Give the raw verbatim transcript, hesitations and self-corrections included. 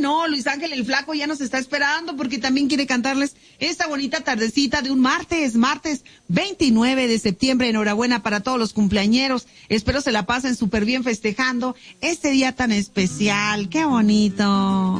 no, Luis Ángel el Flaco ya nos está esperando porque también quiere cantarles esta bonita tardecita de un martes, martes veintinueve de septiembre. Enhorabuena para todos los cumpleañeros. Espero se la pasen súper bien festejando este día tan especial. ¡Qué bonito!